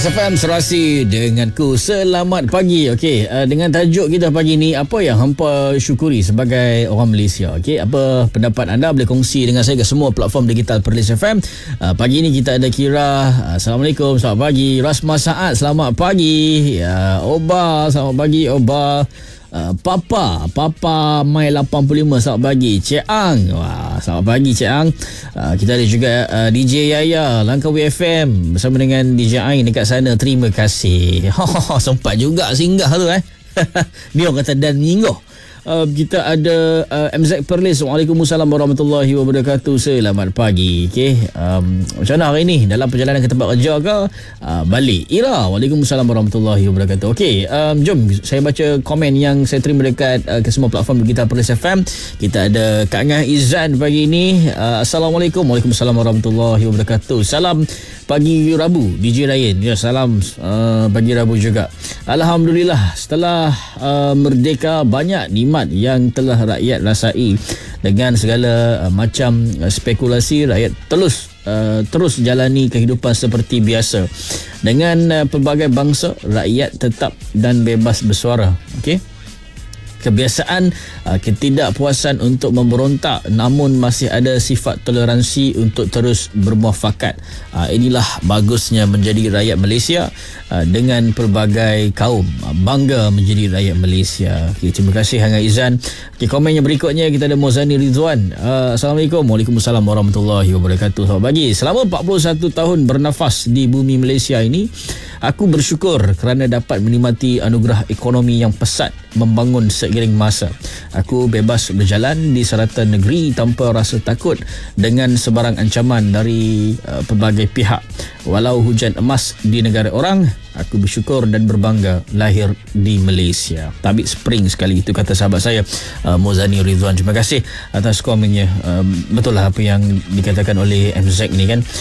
Perlis FM serasi denganku. Selamat pagi. Okey, dengan tajuk kita pagi ni, apa yang hampa syukuri sebagai orang Malaysia? Okey, apa pendapat anda? Boleh kongsi dengan saya ke semua platform digital Perlis FM. Pagi ni kita ada Kira. Assalamualaikum, selamat pagi. Rasma Saad, selamat pagi. Oba, selamat pagi Oba. Papa Mai 85, selamat pagi. Cik Ang, wah, selamat pagi Cik Ang. Kita ada juga DJ Yaya Langkawi FM bersama dengan DJ Ain dekat sana. Terima kasih. Sempat juga singgah tu Ni orang kata dan menyinggah. Kita ada MZ Perlis. Waalaikumsalam warahmatullahi wabarakatuh. Selamat pagi. Okey, macam mana hari ni? Dalam perjalanan ke tempat kerja ke balik? Ira, waalaikumsalam warahmatullahi wabarakatuh. Okey, jom saya baca komen yang saya terima dekat ke semua platform kita Perlis FM. Kita ada Kak Ngah Izan pagi ni. Assalamualaikum. Waalaikumsalam warahmatullahi wabarakatuh. Salam pagi Rabu DJ Ryan. Ya, salam pagi Rabu juga. Alhamdulillah, setelah merdeka, banyak nikmat yang telah rakyat rasai. Dengan segala macam spekulasi, rakyat terus jalani kehidupan seperti biasa. Dengan pelbagai bangsa, rakyat tetap dan bebas bersuara. Okey, kebiasaan ketidakpuasan untuk memberontak, namun masih ada sifat toleransi untuk terus bermuafakat. Inilah bagusnya menjadi rakyat Malaysia, dengan pelbagai kaum bangga menjadi rakyat Malaysia. Okay, terima kasih Hanga Izan. Okay, komen yang berikutnya kita ada Mozani Ridwan. Assalamualaikum. Waalaikumsalam warahmatullahi wabarakatuh. Selamat pagi. Selama 41 tahun bernafas di bumi Malaysia ini, aku bersyukur kerana dapat menikmati anugerah ekonomi yang pesat membangun seiring masa. Aku bebas berjalan di saratan negeri tanpa rasa takut dengan sebarang ancaman dari pelbagai pihak. Walau hujan emas di negara orang, aku bersyukur dan berbangga lahir di Malaysia. Tabik spring sekali, itu kata sahabat saya Mozani Ridwan. Terima kasih atas komennya. Betul lah apa yang dikatakan oleh MZ ni kan.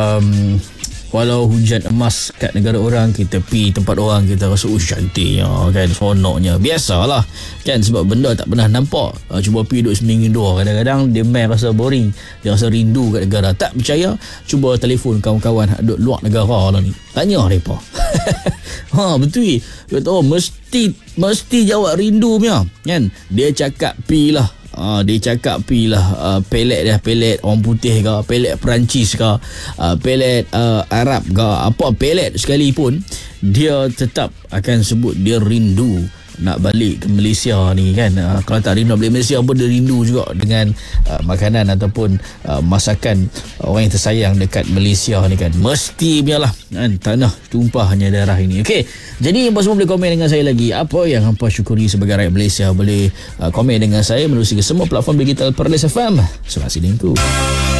Walau hujan emas kat negara orang, kita pergi tempat orang, kita rasa cantiknya kan, seronoknya. Biasalah kan, sebab benda tak pernah nampak. Cuba pergi duduk seminggu dua, kadang-kadang dia main rasa boring, dia rasa rindu kat negara. Tak percaya, cuba telefon kawan-kawan duduk luar negara lah ni, tanya mereka. Betul. Dia tahu mesti jawab rindu punya kan. Dia cakap pi lah. Dia cakap pelet orang putih ke, pelet Perancis ke, pelet Arab ke, apa pelet sekalipun, dia tetap akan sebut dia rindu nak balik ke Malaysia ni kan. Kalau tak rindu balik Malaysia pun dia rindu juga dengan makanan ataupun masakan orang yang tersayang dekat Malaysia ni kan. Mesti biarlah kan, tanah tumpahnya darah ini. Okey, jadi hampa semua boleh komen dengan saya lagi. Apa yang hampa syukuri sebagai rakyat Malaysia? Boleh komen dengan saya melalui semua platform digital Perlis FM. Terima kasih.